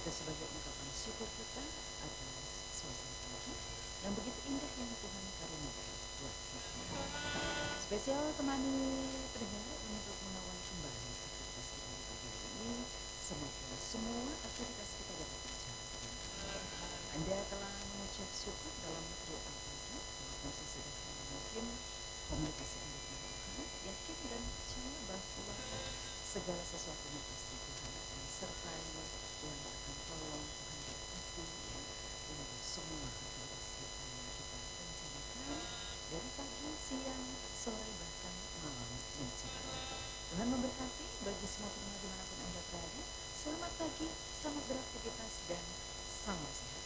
Itu sebagai ungkapan syukur kita atas suasana pagi yang begitu indah yang Tuhan karuniakan buat kita. Spesial temani pendengar untuk mengawali kembali aktivitas kita di pagi hari ini. Semoga semua aktivitas kita dapat berjalan dengan baik. Anda telah mengucap syukur dalam doa pagi walaupun sesederhana mungkin komunikasi Anda dengan Tuhan. Yakin dan percaya bahwa segala sesuatunya pasti Tuhan akan sertai, Tuhan akan tolong, Tuhan berkati ya untuk semua aktivitas kita yang kita rencanakan dari pagi, siang, sore bahkan malam menjelang. Tuhan memberkati bagi semua pendengar dimanapun Anda berada. Selamat pagi, selamat beraktivitas dan salam sehat.